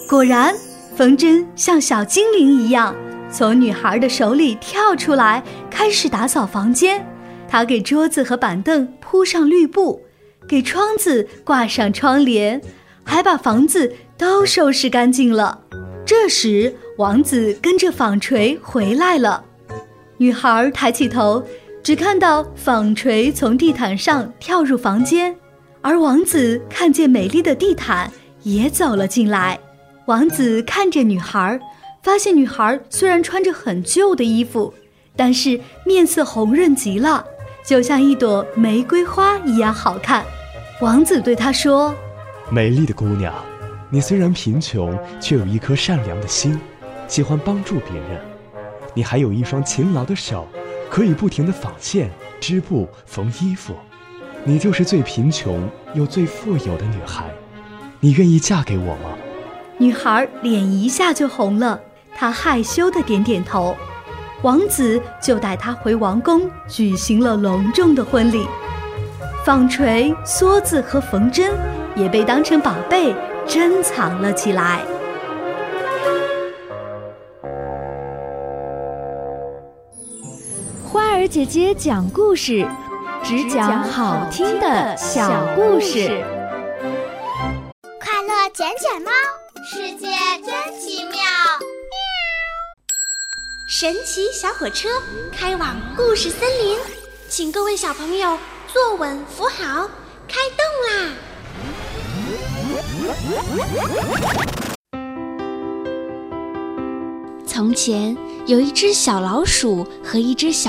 果然，风筝像小精灵一样从女孩的手里跳出来，开始打扫房间。她给桌子和板凳铺上绿布，给窗子挂上窗帘，还把房子都收拾干净了。这时，王子跟着纺锤回来了。女孩抬起头，只看到纺锤从地毯上跳入房间，而王子看见美丽的地毯也走了进来。王子看着女孩，发现女孩虽然穿着很旧的衣服，但是面色红润极了，就像一朵玫瑰花一样好看。王子对她说： 美丽的姑娘，你虽然贫穷，却有一颗善良的心，喜欢帮助别人。你还有一双勤劳的手，可以不停地纺线、织布、缝衣服。你就是最贫穷又最富有的女孩，你愿意嫁给我吗？ 女孩脸一下就红了，她害羞地点点头。王子就带她回王宫，举行了隆重的婚礼。纺锤、梭子和缝针也被当成宝贝珍藏了起来。 花儿姐姐讲故事，只讲好听的小故事。 快乐捡捡猫，世界真奇妙。神奇小火车开往故事森林，请各位小朋友坐稳扶好，开动啦！从前有一只小老鼠和一只小